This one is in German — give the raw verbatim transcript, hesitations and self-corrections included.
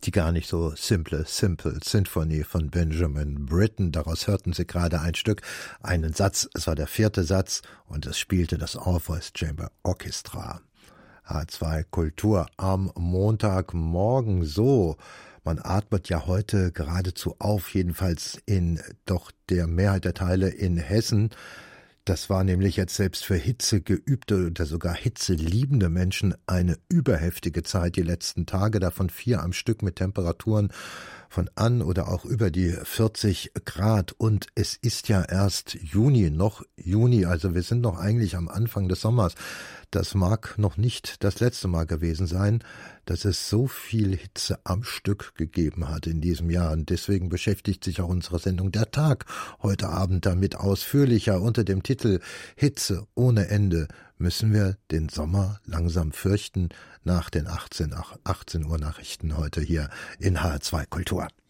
Die gar nicht so simple, Simple Symphony von Benjamin Britten. Daraus hörten Sie gerade ein Stück, einen Satz, es war der vierte Satz und es spielte das All Voice Chamber Orchestra. H zwei Kultur am Montagmorgen so. Man atmet ja heute geradezu auf, jedenfalls in doch der Mehrheit der Teile in Hessen. Das war nämlich jetzt selbst für Hitze geübte oder sogar hitzeliebende Menschen eine überheftige Zeit, die letzten Tage, davon vier am Stück mit Temperaturen von an oder auch über die vierzig Grad. Und es ist ja erst Juni, noch Juni, also wir sind noch eigentlich am Anfang des Sommers. Das mag noch nicht das letzte Mal gewesen sein, dass es so viel Hitze am Stück gegeben hat in diesem Jahr. Und deswegen beschäftigt sich auch unsere Sendung Der Tag heute Abend damit ausführlicher. Unter dem Titel Hitze ohne Ende müssen wir den Sommer langsam fürchten, nach den achtzehn Uhr Nachrichten heute hier in H zwei Kultur.